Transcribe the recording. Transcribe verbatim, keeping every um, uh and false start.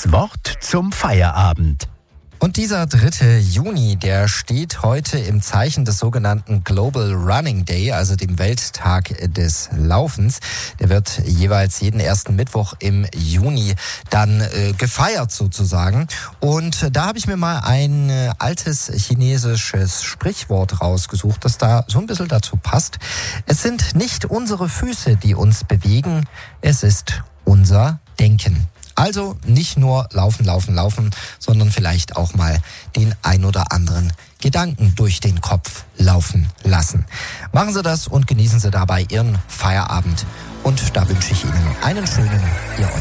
Das Wort zum Feierabend. Und dieser dritte Juni, der steht heute im Zeichen des sogenannten Global Running Day, also dem Welttag des Laufens. Der wird jeweils jeden ersten Mittwoch im Juni dann äh, gefeiert sozusagen. Und da habe ich mir mal ein äh, altes chinesisches Sprichwort rausgesucht, das da so ein bisschen dazu passt. Es sind nicht unsere Füße, die uns bewegen, es ist unser Denken. Also nicht nur laufen, laufen, laufen, sondern vielleicht auch mal den ein oder anderen Gedanken durch den Kopf laufen lassen. Machen Sie das und genießen Sie dabei Ihren Feierabend. Und da wünsche ich Ihnen einen schönen, Ihr